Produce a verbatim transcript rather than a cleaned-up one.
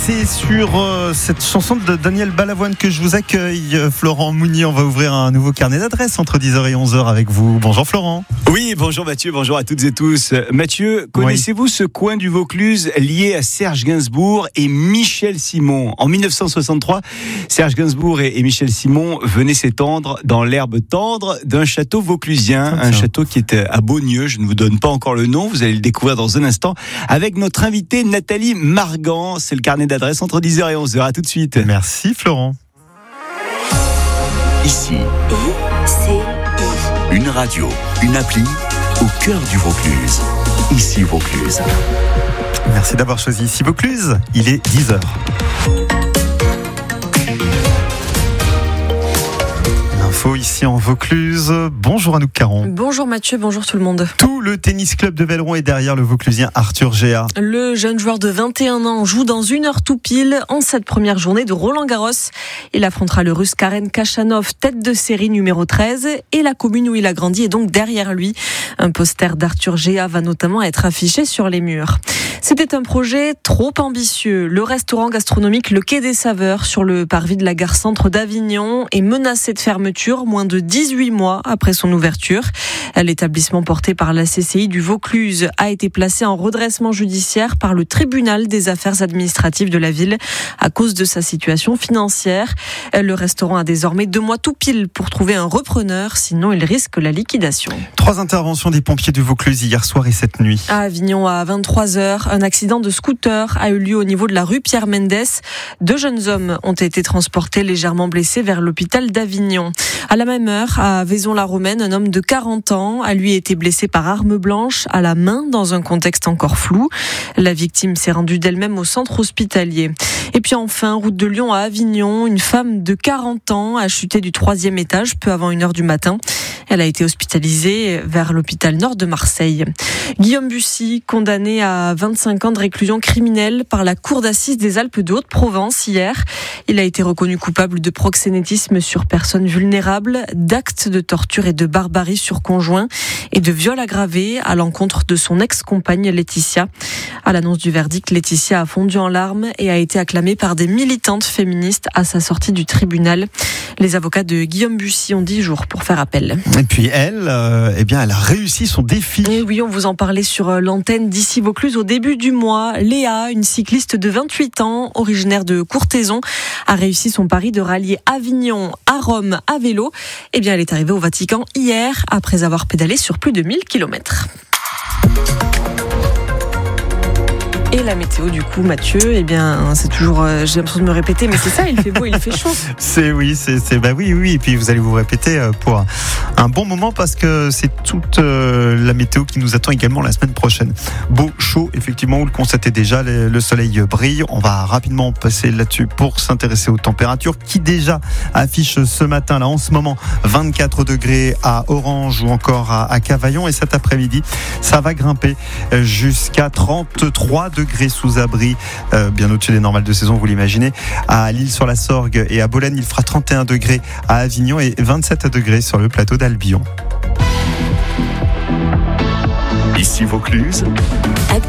C'est sur euh, cette chanson de Daniel Balavoine que je vous accueille, Florent Mounier. On va ouvrir un nouveau carnet d'adresses entre dix heures et onze heures avec vous. Bonjour Florent. Oui, bonjour Mathieu, bonjour à toutes et tous. Mathieu, connaissez-vous oui. ce coin du Vaucluse lié à Serge Gainsbourg et Michel Simon ? En dix-neuf cent soixante-trois, Serge Gainsbourg et, et Michel Simon venaient s'étendre dans l'herbe tendre d'un château vauclusien, ah, un château qui était à Beaunieu. Je ne vous donne pas encore le nom, vous allez le découvrir dans un instant avec notre invitée Nathalie Margan. C'est le carnet d'adresse entre dix heures et onze heures. À tout de suite. Merci Florent. Ici, c'est une radio, une appli au cœur du Vaucluse. Ici Vaucluse. Merci d'avoir choisi Ici Vaucluse. Il est dix heures. Info ici en Vaucluse. Bonjour Anouk Caron. Bonjour Mathieu, bonjour tout le monde. Tout le tennis club de Velleron est derrière le Vauclusien Arthur Géa. Le jeune joueur de vingt et un ans joue dans une heure tout pile en cette première journée de Roland-Garros. Il affrontera le Russe Karen Khachanov, tête de série numéro treize, et la commune où il a grandi est donc derrière lui. Un poster d'Arthur Géa va notamment être affiché sur les murs. C'était un projet trop ambitieux. Le restaurant gastronomique Le Quai des Saveurs sur le parvis de la gare centre d'Avignon est menacé de fermeture moins de dix-huit mois après son ouverture. L'établissement porté par la C C I du Vaucluse a été placé en redressement judiciaire par le tribunal des affaires administratives de la ville à cause de sa situation financière. Le restaurant a désormais deux mois tout pile pour trouver un repreneur, sinon il risque la liquidation. Trois interventions des pompiers du Vaucluse hier soir et cette nuit. À Avignon, à vingt-trois heures, un accident de scooter a eu lieu au niveau de la rue Pierre Mendès. Deux jeunes hommes ont été transportés légèrement blessés vers l'hôpital d'Avignon. À la même heure, à Vaison-la-Romaine, un homme de quarante ans a lui été blessé par arme blanche à la main dans un contexte encore flou. La victime s'est rendue d'elle-même au centre hospitalier. Et puis enfin, route de Lyon à Avignon, une femme de quarante ans a chuté du troisième étage peu avant une heure du matin. Elle a été hospitalisée vers l'hôpital Nord de Marseille. Guillaume Bussy, condamné à vingt-cinq ans de réclusion criminelle par la cour d'assises des Alpes de Haute-Provence hier. Il a été reconnu coupable de proxénétisme sur personnes vulnérables, d'actes de torture et de barbarie sur conjoint et de viol aggravé à l'encontre de son ex-compagne Laetitia. À l'annonce du verdict, Laetitia a fondu en larmes et a été acclamée par des militantes féministes à sa sortie du tribunal. Les avocats de Guillaume Bussy ont dix jours pour faire appel. Et puis elle, euh, eh bien, elle a réussi son défi. Et oui, on vous en parlait sur l'antenne d'Ici Vaucluse au début du mois. Léa, une cycliste de vingt-huit ans, originaire de Courthézon, a réussi son pari de rallier Avignon à Rome à vélo. Eh bien, elle est arrivée au Vatican hier après avoir pédalé sur plus de mille kilomètres. Et la météo, du coup, Mathieu, eh bien, c'est toujours, euh, j'ai l'impression de me répéter, mais c'est ça, il fait beau, il fait chaud. C'est oui, c'est, c'est bah oui, oui, et puis vous allez vous répéter euh, pour un, un bon moment parce que c'est toute euh, la météo qui nous attend également la semaine prochaine. Beau, chaud, effectivement, vous le constatez déjà, le, le soleil brille. On va rapidement passer là-dessus pour s'intéresser aux températures qui déjà affichent ce matin, là, en ce moment, vingt-quatre degrés à Orange ou encore à, à Cavaillon, et cet après-midi, ça va grimper jusqu'à trente-trois degrés. degrés sous abri, euh, bien au-dessus des normales de saison, vous l'imaginez. À L'Isle-sur-la-Sorgue et à Bolène, il fera trente et un degrés à Avignon et vingt-sept degrés sur le plateau d'Albion. Ici Vaucluse.